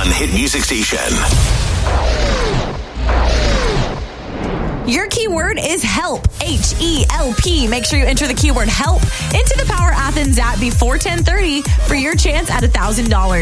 #1 hit music station. Your keyword is help. HELP. Make sure you enter the keyword help into the Power Athens app before 10:30 for your chance at $1,000.